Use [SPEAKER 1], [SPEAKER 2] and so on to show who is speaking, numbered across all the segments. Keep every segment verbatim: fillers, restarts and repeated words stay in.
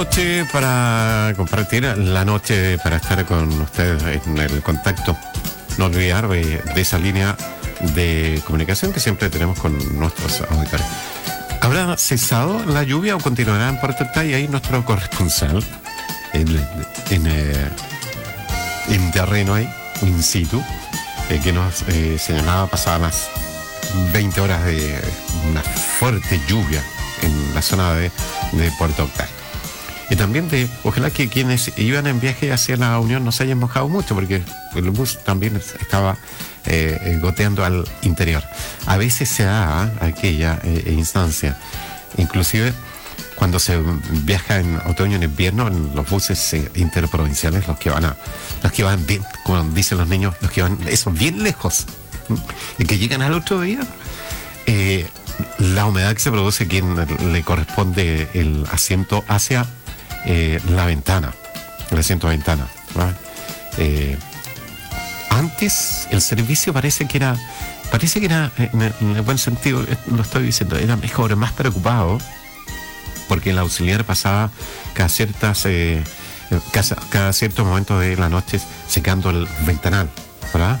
[SPEAKER 1] Noche para compartir la noche, para estar con ustedes en el contacto. No olvidar de, de esa línea de comunicación que siempre tenemos con nuestros auditores. ¿Habrá cesado la lluvia o continuará en Puerto Octay? Ahí nuestro corresponsal en, en, eh, en terreno ahí, in situ, eh, que nos eh, señalaba pasadas las veinte horas de una fuerte lluvia en la zona de, de Puerto Octay. Y también de, ojalá que quienes iban en viaje hacia la Unión no se hayan mojado mucho, porque el bus también estaba eh, goteando al interior. A veces se da ¿eh? aquella eh, instancia, inclusive cuando se viaja en otoño, en invierno, en los buses eh, interprovinciales, los que van a, los que van bien, como dicen los niños, los que van, eso, bien lejos, ¿sí? Y que llegan al otro día, eh, la humedad que se produce, quien le corresponde el asiento hacia Eh, la ventana, el asiento de ventana, ¿verdad? Eh, antes el servicio parece que era, parece que era, en el, en el buen sentido, lo estoy diciendo, era mejor, más preocupado, porque el auxiliar pasaba cada ciertas, eh, cada, cada cierto momento de la noche secando el ventanal, ¿verdad?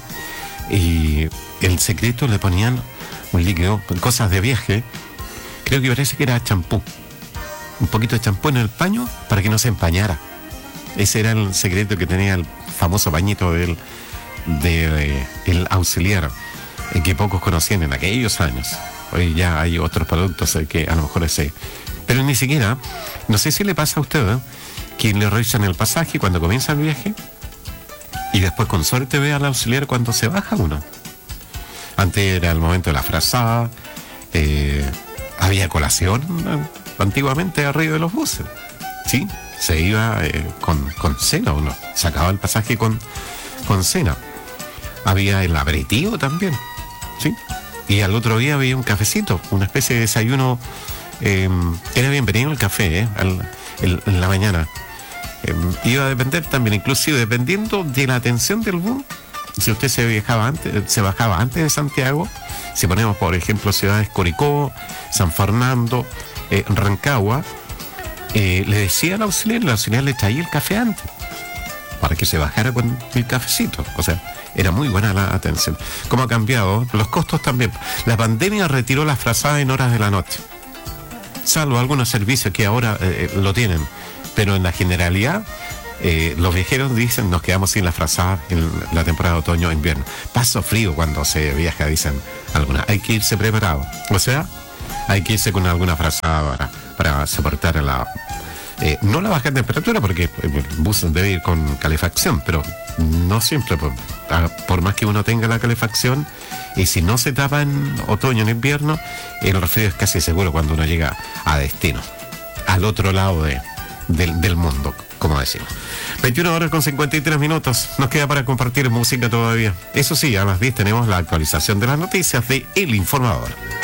[SPEAKER 1] Y el secreto le ponían un líquido, cosas de viaje, creo que parece que era champú. Un poquito de champú en el paño para que no se empañara. Ese era el secreto que tenía el famoso pañito del de, de, el auxiliar, eh, que pocos conocían en aquellos años. Hoy ya hay otros productos eh, que a lo mejor ese. Pero ni siquiera, no sé si le pasa a usted, ¿eh? Que le revisan el pasaje cuando comienza el viaje y después con suerte ve al auxiliar cuando se baja uno. Antes era el momento de la frazada, eh, había colación ¿no? Antiguamente arriba de los buses, ¿sí? Se iba eh, con, con cena, uno sacaba el pasaje con, con cena. Había el aperitivo también, ¿sí? Y al otro día había un cafecito, una especie de desayuno. Eh, era bienvenido el café, ¿eh? Al, el, en la mañana. Eh, iba a depender también, inclusive dependiendo de la atención del bus. Si usted se viajaba antes, se bajaba antes de Santiago, si ponemos por ejemplo ciudades Curicó, San Fernando, Eh, Rancagua, eh, le decía al auxiliar, el auxiliar le traía el café antes para que se bajara con el cafecito. O sea, era muy buena la atención. ¿Cómo ha cambiado? Los costos también. La pandemia retiró las frazadas en horas de la noche, salvo algunos servicios que ahora eh, lo tienen, pero en la generalidad eh, los viajeros dicen nos quedamos sin la frazada en la temporada de otoño e invierno. Paso frío cuando se viaja, dicen algunas. Hay que irse preparado. O sea, hay que irse con alguna frazada para, para soportar la eh, no la baja temperatura, porque el bus debe ir con calefacción, pero no siempre, por, por más que uno tenga la calefacción, y si no se tapa en otoño, en invierno, el resfrío es casi seguro cuando uno llega a destino, al otro lado de, del, del mundo, como decimos. veintiuna horas con cincuenta y tres minutos, nos queda para compartir música todavía. Eso sí, a las diez tenemos la actualización de las noticias de El Informador.